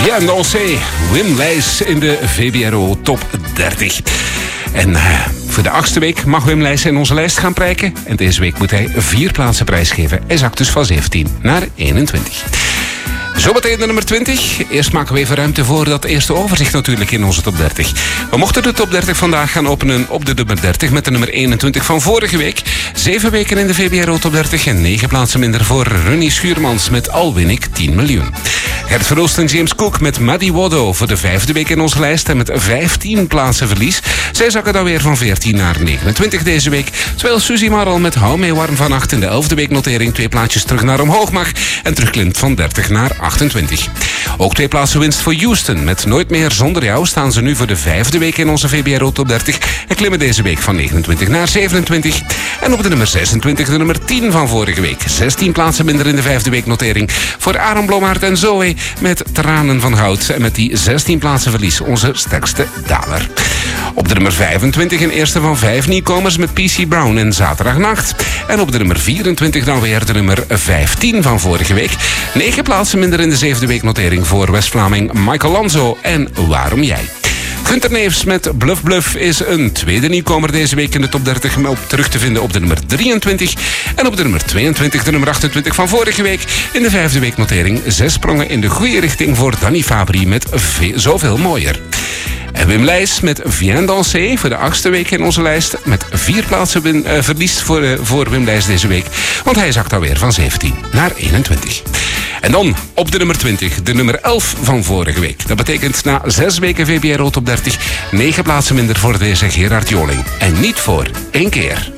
Viens danser, Wim Leijs in de VBRO Top 30. En voor de 8e week mag Wim Leijs in onze lijst gaan prijken. En deze week moet hij 4 plaatsen prijsgeven. Hij zakt dus van 17 naar 21. Zometeen de nummer 20. Eerst maken we even ruimte voor dat eerste overzicht natuurlijk in onze top 30. We mochten de top 30 vandaag gaan openen op de nummer 30 met de nummer 21 van vorige week. 7 weken in de VBRO top 30 en 9 plaatsen minder voor Ronnie Schuurmans met Al win ik 10 miljoen. Gert Verhulst en James Cook met Muddy Watto voor de 5e week in onze lijst en met 15 plaatsen verlies. Zij zakken dan weer van 14 naar 29 deze week. Terwijl Suzy Marl met Hou mee warm van 8 in de 11e week notering 2 plaatjes terug naar omhoog mag en terugklimt van 30 naar 28. Ook 2 plaatsen winst voor Houston. Met Nooit meer zonder jou staan ze nu voor de 5e week in onze VBRO top 30 en klimmen deze week van 29 naar 27. En op de nummer 26 de nummer 10 van vorige week. 16 plaatsen minder in de 5e week notering voor Aaron Blommaert en Zoe met Tranen van Goud. En met die 16 plaatsen verlies onze sterkste daler. Op de nummer 25 een eerste van 5 nieuwkomers met PC Brown en Zaterdagnacht. En op de nummer 24 dan weer de nummer 15 van vorige week. 9 plaatsen minder in de 7e week notering voor West-Vlaming Michael Lanzo en Waarom jij. Gunter Neefs met Bluff Bluff is een tweede nieuwkomer deze week in de top 30... op terug te vinden op de nummer 23. En op de nummer 22 de nummer 28 van vorige week. In de 5e week notering 6 sprongen in de goede richting voor Danny Fabri met Zoveel Mooier. En Wim Leijs met Viens danser voor de 8e week in onze lijst. Met 4 plaatsen verlies voor Wim Leijs deze week. Want hij zakt alweer van 17 naar 21. En dan op de nummer 20, de nummer 11 van vorige week. Dat betekent na 6 weken VBRO top 30, 9 plaatsen minder voor deze Gerard Joling. En niet voor 1 keer.